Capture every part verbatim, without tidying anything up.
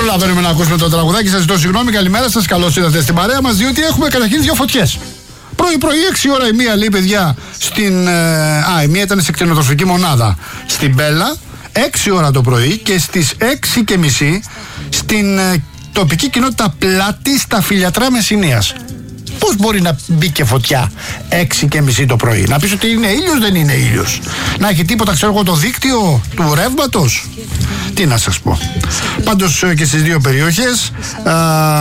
προλαβαίνουμε να ακούσουμε το τραγουδάκι. Σας ζητώ συγγνώμη, καλημέρα σας, καλώς ήρθατε στην παρέα μας, διότι έχουμε καταρχήν δύο φωτιές. Πρωί-πρωί, έξι ώρα η μία λέει, παιδιά, στην. Α, η μία ήταν σε κτηνοτροφική μονάδα στην Μπέλα, έξι ώρα το πρωί, και στις έξι και μισή στην ε, τοπική κοινότητα Πλάτη στα Φιλιατρά Μεσσηνίας. Πώς μπορεί να μπει και φωτιά έξι και μισή το πρωί? Να πεις ότι είναι ήλιος, δεν είναι ήλιος. Να έχει τίποτα, ξέρω εγώ, το δίκτυο του ρεύματος. Τι να σας πω. Πάντως και στις δύο περιοχές α,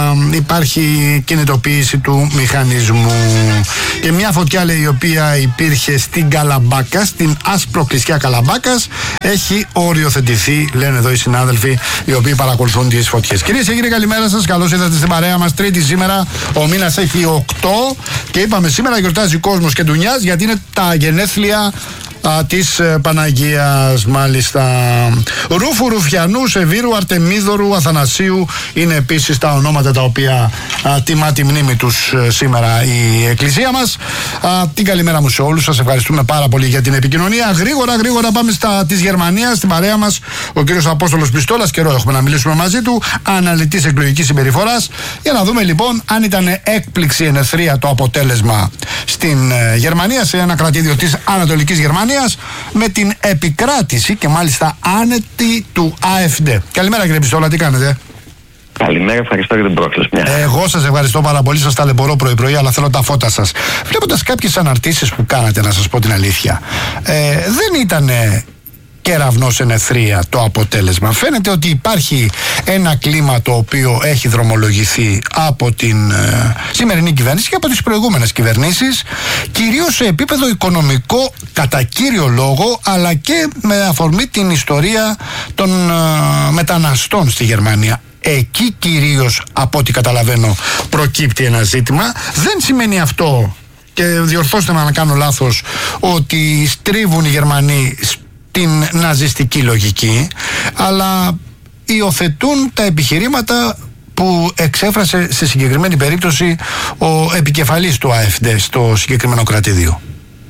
υπάρχει κινητοποίηση του μηχανισμού. Και μια φωτιά, λέει, η οποία υπήρχε στην Καλαμπάκα, στην άσπρο-κλεισιά Καλαμπάκας, έχει οριοθετηθεί, λένε εδώ οι συνάδελφοι οι οποίοι παρακολουθούν τις φωτιές. Κυρίες και κύριοι, καλημέρα σας, καλώς ήρθατε στην παρέα μας. Τρίτη σήμερα, ο μήνας έχει οκτώ και είπαμε σήμερα γιορτάζει κόσμος και ντουνιάς, γιατί είναι τα γενέθλια α, της ε, Παναγίας, μάλιστα. Ρούφου, Ρουφιανού, Σεβίρου, Αρτεμίδωρου, Αθανασίου είναι επίσης τα ονόματα τα οποία α, τιμά τη μνήμη τους ε, σήμερα η Εκκλησία μας. Α, την καλημέρα μου σε όλους, σας ευχαριστούμε πάρα πολύ για την επικοινωνία. Γρήγορα, γρήγορα πάμε στα της Γερμανίας, στην παρέα μας ο κύριος Απόστολος Πιστόλας. Καιρό έχουμε να μιλήσουμε μαζί του, αναλυτής εκλογικής συμπεριφοράς, για να δούμε λοιπόν αν ήταν έκπληξη ενεθρία το αποτέλεσμα στην ε, Γερμανία, σε ένα κρατήδιο της Ανατολικής Γερμανίας, με την επικράτηση και μάλιστα άνετη του AfD. Καλημέρα κύριε Πιστόλα, τι κάνετε? Καλημέρα, ευχαριστώ για την πρόσκληση. Εγώ σας ευχαριστώ πάρα πολύ, σας ταλαιπωρώ πρωί-πρωί, αλλά θέλω τα φώτα σας. Βλέποντας κάποιες αναρτήσεις που κάνατε, να σας πω την αλήθεια, ε, δεν ήταν κεραυνός ενεθρία το αποτέλεσμα. Φαίνεται ότι υπάρχει ένα κλίμα το οποίο έχει δρομολογηθεί από την ε, σημερινή κυβέρνηση και από τις προηγούμενες κυβερνήσεις, κυρίως σε επίπεδο οικονομικό κατά κύριο λόγο, αλλά και με αφορμή την ιστορία των ε, μεταναστών στη Γερμανία. Εκεί κυρίως, από ό,τι καταλαβαίνω, προκύπτει ένα ζήτημα. Δεν σημαίνει αυτό, και διορθώστε με αν κάνω λάθος, ότι στρίβουν οι Γερμανοί την ναζιστική λογική, αλλά υιοθετούν τα επιχειρήματα που εξέφρασε σε συγκεκριμένη περίπτωση ο επικεφαλής του AfD στο συγκεκριμένο κρατήδιο.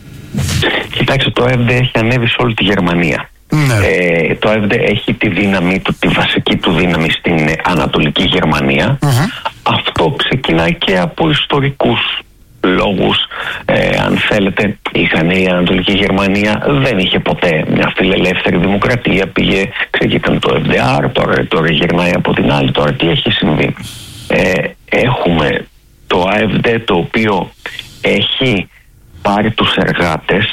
Κοιτάξτε, το AfD έχει ανέβει σε όλη τη Γερμανία. Ναι. Ε, το AfD έχει τη δύναμη του, τη βασική του δύναμη στην Ανατολική Γερμανία. Mm-hmm. Αυτό ξεκινάει και από ιστορικούς λόγους. Ε, αν θέλετε, είχαν η Ανατολική Γερμανία, δεν είχε ποτέ μια φιλελεύθερη δημοκρατία. Πήγε, ξεκίνησε το εφ ντι αρ, τώρα, τώρα γυρνάει από την άλλη. Τώρα τι έχει συμβεί? Ε, έχουμε το AfD, το οποίο έχει πάρει τους εργάτες,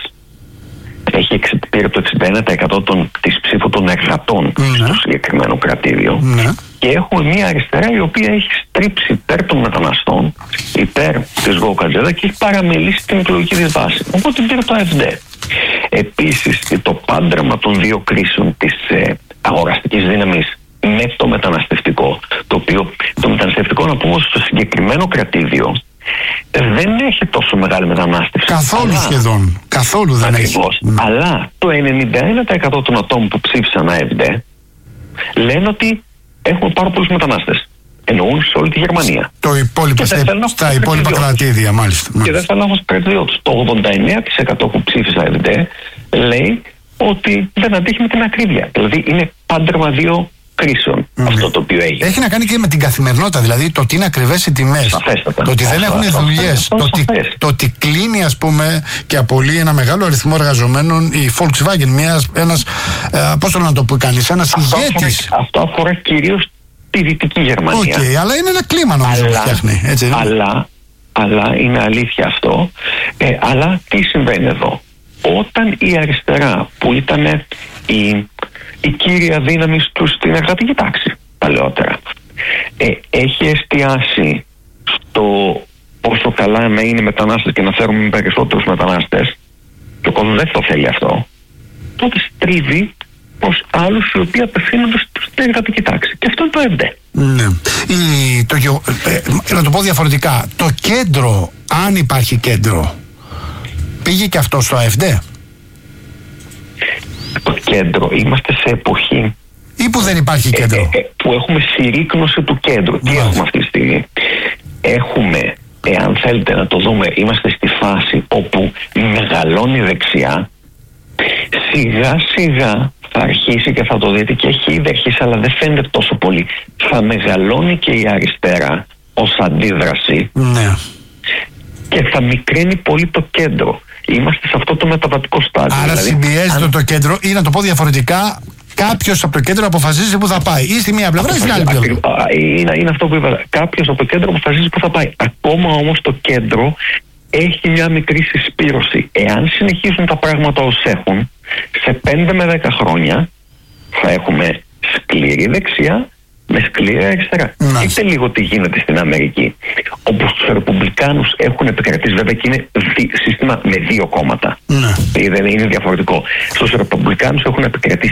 έχει πήρε το εξήντα ένα τοις εκατό των, της ψήφου των εργατών mm-hmm. στο συγκεκριμένο κρατήδιο. Mm-hmm. Και έχουμε μια αριστερά η οποία έχει στρίψει υπέρ των μεταναστών, υπέρ της Γκοκατζέδα, και έχει παραμελήσει την εκλογική της βάση. Οπότε πήρε το AfD. Επίσης, το πάντρεμα των δύο κρίσεων της ε, αγοραστικής δύναμης με το μεταναστευτικό, το οποίο το μεταναστευτικό, να πούμε, στο συγκεκριμένο κρατήδιο δεν έχει τόσο μεγάλη μετανάστευση. Καθόλου αλλά, σχεδόν. Καθόλου δεν ακριβώς, έχει. Αλλά το ενενήντα ένα τοις εκατό των ατόμων που ψήφισαν AfD λένε ότι έχουμε πάρα πολλούς μετανάστες. Εννοούν σε όλη τη Γερμανία. Το υπόλοιπο, στα, στα υπόλοιπα κρατήδια, μάλιστα. Και δεν θέλω να έχω στρατιώτες. Το ογδόντα εννέα τοις εκατό που ψήφισε AfD λέει ότι δεν αντέχει με την ακρίβεια. Δηλαδή είναι πάντρεμα δύο κρίσεων mm. αυτό το οποίο έγινε. Έχει να κάνει και με την καθημερινότητα, δηλαδή το ότι είναι ακριβές οι τιμές, σαφέστατα. Το ότι δεν έχουν δουλειές, το, το ότι κλείνει, ας πούμε, και απολύει ένα μεγάλο αριθμό εργαζομένων η Volkswagen, μιας, ένας, ε, πώς θέλω να το πει κανείς, ένας ηγέτης. Αυτό αφορά κυρίως τη Δυτική Γερμανία. Okay, αλλά είναι ένα κλίμα, νομίζω, αλλά, που φτιάχνει. Έτσι, αλλά, αλλά είναι αλήθεια αυτό. Ε, αλλά τι συμβαίνει εδώ? Όταν η αριστερά, που ήταν η η κύρια δύναμη του στην εργατική τάξη παλαιότερα, ε, έχει εστιάσει στο πόσο καλά να είναι μετανάστες και να φέρουμε περισσότερους μετανάστες, και ο κόσμος δεν το θέλει αυτό, τότε στρίβει προς άλλους οι οποίοι απευθύνονται στην εργατική τάξη. Και αυτό είναι το AfD. Ναι. Η, το, ε, να το πω διαφορετικά, το κέντρο, αν υπάρχει κέντρο, πήγε και αυτό στο AfD? Το κέντρο, είμαστε σε εποχή ή που δεν υπάρχει κέντρο, ε, ε, που έχουμε συρρίκνωση του κέντρου. Τι έχουμε αυτή τη στιγμή? Έχουμε, εάν θέλετε να το δούμε, είμαστε στη φάση όπου μεγαλώνει δεξιά, σιγά σιγά θα αρχίσει και θα το δείτε και έχει ήδη αρχίσει, αλλά δεν φαίνεται τόσο πολύ. Θα μεγαλώνει και η αριστερά ως αντίδραση, ναι, και θα μικραίνει πολύ το κέντρο. Είμαστε σε αυτό το μεταβατικό στάδιο. Άρα δηλαδή, συμπιέζεται αν... το κέντρο, ή να το πω διαφορετικά, κάποιος από το κέντρο αποφασίζει που θα πάει, ή στη μία πλευρά ή στην άλλη πλευρά. Είναι, είναι αυτό που είπα. Κάποιος από το κέντρο αποφασίζει που θα πάει. Ακόμα όμως το κέντρο έχει μια μικρή συσπήρωση. Εάν συνεχίσουν τα πράγματα ως έχουν, σε πέντε με δέκα χρόνια θα έχουμε σκληρή δεξιά με σκληρή αριστερά. Δείτε λίγο τι γίνεται στην Αμερική, όπου στους Ρεπουμπλικάνους έχουν επικρατήσει, βέβαια και είναι δι, σύστημα με δύο κόμματα. Ναι. Δεν είναι διαφορετικό. Στους Ρεπουμπλικάνους έχουν επικρατήσει